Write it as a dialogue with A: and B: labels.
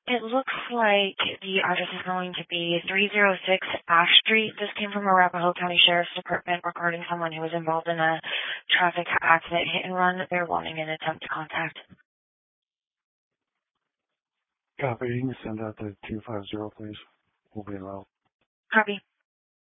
A: It looks like the address is going to be 306 Ash Street. This came from Arapahoe County Sheriff's Department regarding someone who was involved in a traffic accident hit and run. They're wanting an attempt to contact.
B: Copy. You can send out the 250, please. We'll be allowed.
A: Copy.